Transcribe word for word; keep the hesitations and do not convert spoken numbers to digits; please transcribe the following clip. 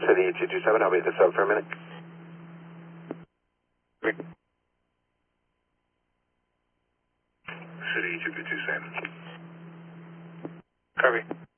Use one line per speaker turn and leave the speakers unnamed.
City two two seven, I'll be at the sub for a minute.
City two two seven.
Copy.